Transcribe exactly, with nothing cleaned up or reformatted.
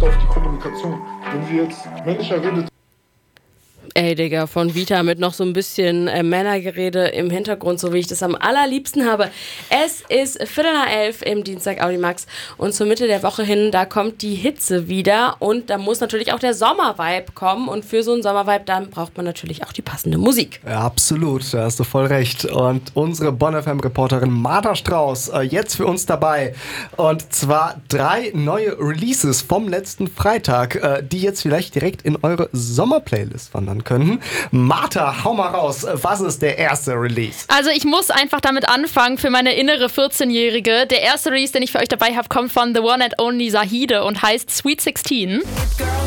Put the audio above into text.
auf die Kommunikation. Wenn wir jetzt männlicher redet, Ey, Digga, von Vita mit noch so ein bisschen äh, Männergerede im Hintergrund, so wie ich das am allerliebsten habe. Es ist Viertel nach elf im Dienstag Audimax und zur Mitte der Woche hin, da kommt die Hitze wieder und da muss natürlich auch der Sommervibe kommen und für so einen Sommervibe, dann braucht man natürlich auch die passende Musik. Ja, absolut, da hast du voll recht. Und unsere Bonn F M-Reporterin Martha Strauß äh, jetzt für uns dabei. Und zwar drei neue Releases vom letzten Freitag, äh, die jetzt vielleicht direkt in eure Sommerplaylist wandern können. Martha, hau mal raus, was ist der erste Release? Also ich muss einfach damit anfangen für meine innere vierzehnjährige. Der erste Release, den ich für euch dabei habe, kommt von The One and Only Zahide und heißt Sweet sixteen.